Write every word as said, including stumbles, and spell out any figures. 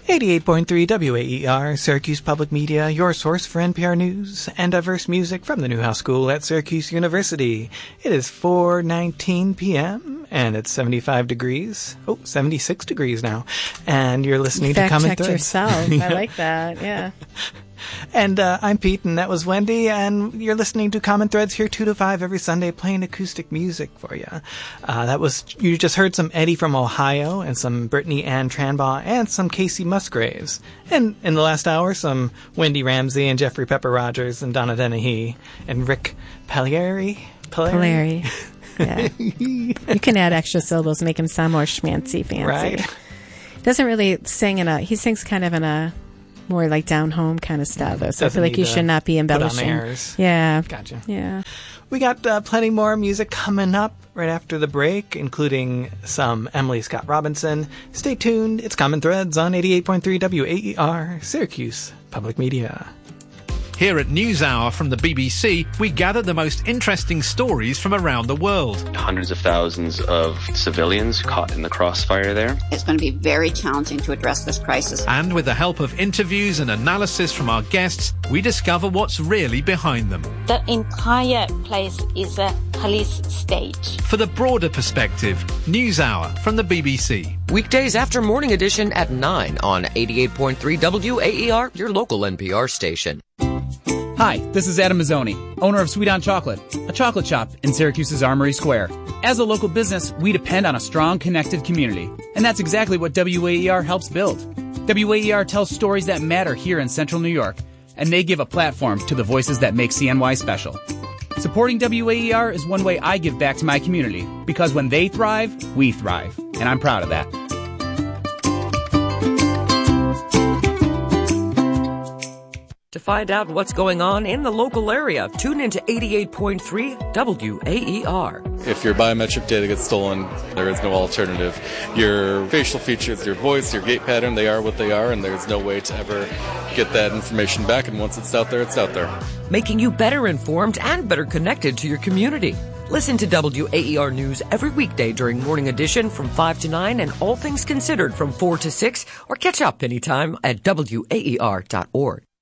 eighty-eight point three W A E R, Syracuse Public Media, your source for N P R News and diverse music from the Newhouse School at Syracuse University. It is four nineteen p.m. and it's seventy-five degrees. Oh, seventy-six degrees now. And you're listening you to Common Threads. Yourself. I like that, yeah. And uh, I'm Pete, and that was Wendy, and you're listening to Common Threads here two to five every Sunday, playing acoustic music for you. Uh, that was, you just heard some Eddie from Ohio, and some Brittany Ann Tranbaugh, and some Casey Musgraves. And in the last hour, some Wendy Ramsey, and Jeffrey Pepper Rogers, and Donna Dennehy, and Rick Pellieri. Pellieri. Yeah. You can add extra syllables to make him sound more schmancy, fancy. Right. Doesn't really sing in a, he sings kind of in a more like down home kind of style, though. So I feel like you should not be embellishing. Put on airs. Yeah. Gotcha. Yeah. We got uh, plenty more music coming up right after the break, including some Emily Scott Robinson. Stay tuned. It's Common Threads on eighty-eight point three W A E R, Syracuse Public Media. Here at NewsHour from the B B C, we gather the most interesting stories from around the world. Hundreds of thousands of civilians caught in the crossfire there. It's going to be very challenging to address this crisis. And with the help of interviews and analysis from our guests, we discover what's really behind them. The entire place is a police state. For the broader perspective, NewsHour from the B B C. Weekdays after Morning Edition at nine on eighty-eight point three W A E R, your local N P R station. Hi, this is Adam Mazzoni, owner of Sweet on Chocolate, a chocolate shop in Syracuse's Armory Square. As a local business, we depend on a strong, connected community, and that's exactly what W A E R helps build. W A E R tells stories that matter here in Central New York, and they give a platform to the voices that make C N Y special. Supporting W A E R is one way I give back to my community, because when they thrive, we thrive, and I'm proud of that. To find out what's going on in the local area, tune into eighty-eight point three W A E R. If your biometric data gets stolen, there is no alternative. Your facial features, your voice, your gait pattern, they are what they are, and there's no way to ever get that information back. And once it's out there, it's out there. Making you better informed and better connected to your community. Listen to W A E R News every weekday during Morning Edition from five to nine and All Things Considered from four to six, or catch up anytime at W A E R dot org.